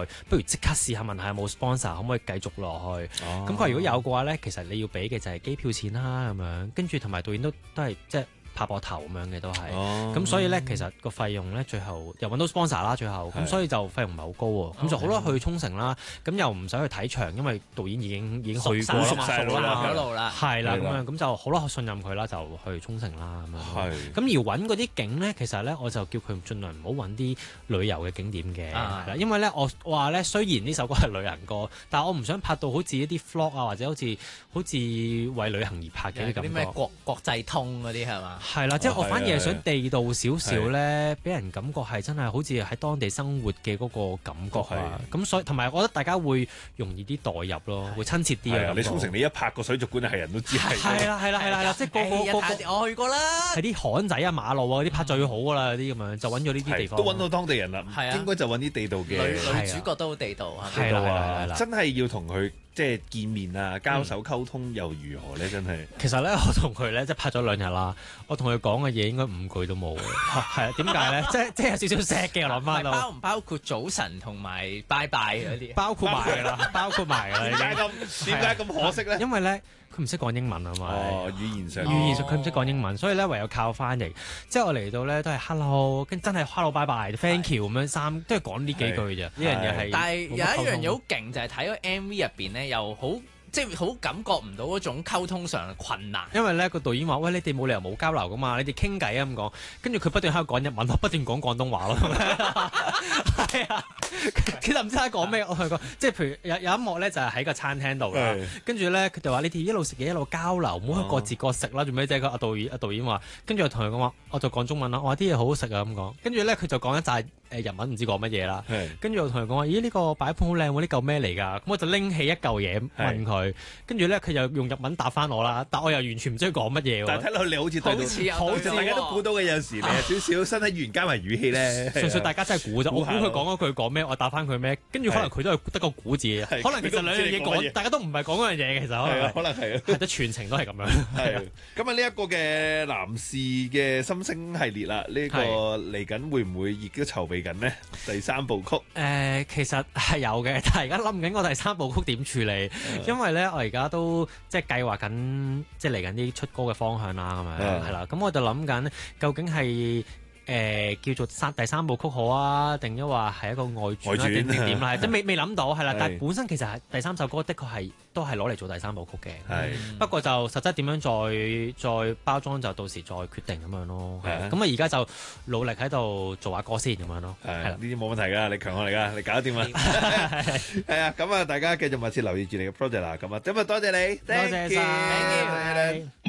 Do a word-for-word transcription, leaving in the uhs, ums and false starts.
不如即刻試下問下有冇 sponsor 可唔可以繼續落去。咁佢、哦、如果有嘅話咧，其實你要俾嘅就係機票錢啦咁樣，跟住同埋導演都都係即係。拍膊頭咁樣嘅都係，咁、哦、所以咧其實個費用咧最後又揾到 sponsor 啦，最後咁是所以就費用唔係好高喎，咁、哦、就好啦去沖繩啦，咁又唔使去睇場，因為導演已經已經去過啦嘛，熟啦，係啦咁樣，咁就好啦，信任佢啦，就去沖繩啦咁樣。係，咁而揾嗰啲景咧，其實咧我就叫佢盡量唔好揾啲旅遊嘅景點嘅，係啦、啊，因為咧我話咧雖然呢首歌係旅行歌，但係我唔想拍到好似一啲 vlog 啊，或者好似好似為旅行而拍嘅啲感覺。啲咩國國際通嗰啲係嘛？係啦，即係我反而係想地道少少咧，俾人感覺係真係好似喺當地生活嘅嗰個感覺啊！咁所以同埋我覺得大家會容易啲代入咯，會親切啲啊！ 你沖繩你一拍個水族館係人都知係。 係啦係啦係啦係啦，即係個個個我去過啦， 係啲巷仔啊馬路啊嗰啲拍最好噶啦，嗰啲咁樣就揾咗呢啲地方， 都揾到當地人啦。係啊，應該就揾啲地道嘅女主角都好地道啊！ 係啦係啦， 真係要同佢。即係見面啊，交手溝通又如何咧？真係其實咧，我同佢咧即係拍咗兩日啦。我同佢講嘅嘢應該五句都冇嘅。係啊，點解咧？即係即係有少少錫嘅，我諗翻到。 包唔包括早晨同埋拜拜嗰啲？ 包括埋㗎啦，包括埋㗎啦。 點解咁點解咁可惜咧？ 因為咧。佢唔識講英文啊嘛， 哦，語言上， 語言上佢唔識講英文，所以咧唯有靠翻譯。即係我嚟到咧都係 hello，跟真係 hello bye bye，thank you 咁樣三，都係講呢幾句啫。呢樣嘢係。 但係有一樣嘢好勁，就係睇個 M V 入邊咧，又好即係好感覺唔到嗰種溝通上嘅困難。 因為咧個導演話：喂，你哋冇理由冇交流噶嘛，你哋傾偈啊咁講。跟住佢不斷喺度講日文，不斷講廣東話咯。係啊。其實唔知喺講咩，我去過，即係譬如有有一幕咧，就係喺個餐廳度啦。跟住咧，佢就話：你哋一路食嘢一路交流，唔好去各自各食啦。做咩啫？個阿導演阿導演話，跟住我同佢講話，我就講中文啦。我話啲嘢好好食啊咁講。跟住咧，佢就講一紮誒日文，唔知講乜嘢啦。跟住我同佢講話：咦，呢個擺盤好靚喎，呢嚿咩嚟㗎？咁我就拎起一嚿嘢問佢。跟住咧，佢就用日文答翻我啦。但我又完全唔知佢講乜嘢喎。 但係睇落去你好似好似好似大家都估到嘅，有時你有少少身體語言加埋語氣咧。 純粹大家真係估啫。我估佢講嗰句講咩，我答翻佢咩。跟住可能佢都係得個估字嘅，可能其實兩樣嘢講，大家都唔係講嗰樣嘢嘅，其實可能可能係啊， 係得全程都係咁樣。 係咁啊！呢一個嘅男士嘅心聲系列啦，呢個嚟緊會唔會亦都籌備緊呢？第三部曲誒，其實係有嘅，但係而家諗緊個第三部曲點處理，因為咧我而家都即係計劃緊，即係嚟緊啲出歌嘅方向啦，咁樣係啦。咁我就諗緊究竟係。誒、呃、叫做三第三部曲好啊，定抑或係一個外傳啦，定定點啦，即係未未諗到係啦。但係本身其實係第三首歌，的確係都係攞嚟做第三部曲嘅。係是，不過就實質點樣再再包裝，就到時再決定咁樣咯。係啊，咁啊而家就努力喺度做下歌先咁樣咯。係啦，呢啲冇問題㗎，你強我嚟㗎，你搞得掂啊！係啊，咁啊大家繼續密切留意住你嘅 project 啦。咁啊，今日多謝你， 多謝晒。